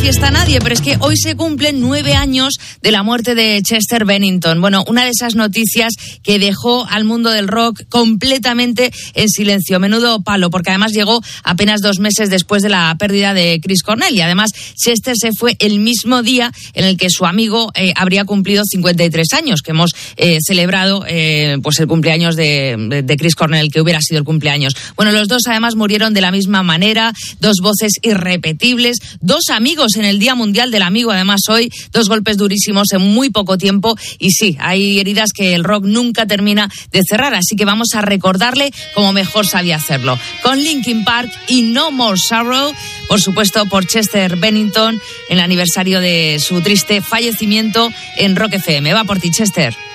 fiesta a nadie, pero es que hoy se cumplen 9 años de la muerte de Chester Bennington. Bueno, una de esas noticias que dejó al mundo del rock completamente en silencio. Menudo palo, porque además llegó apenas 2 meses después de la pérdida de Chris Cornell. Y además Chester se fue el mismo día en el que su amigo habría cumplido 53 años, que hemos celebrado pues el cumpleaños de Chris Cornell, que hubiera sido el cumpleaños. Bueno, los dos además murieron de la misma manera, 2 voces irrepetibles, 2 amigos en el Día Mundial del Amigo, además hoy, 2 golpes durísimos en muy poco tiempo, y sí, hay heridas que el rock nunca termina de cerrar, así que vamos a recordarle como mejor sabía hacerlo, con Linkin Park y No More Sorrow, por supuesto por Chester Bennington, en el aniversario de su triste fallecimiento en Rock FM. Va por ti, Chester.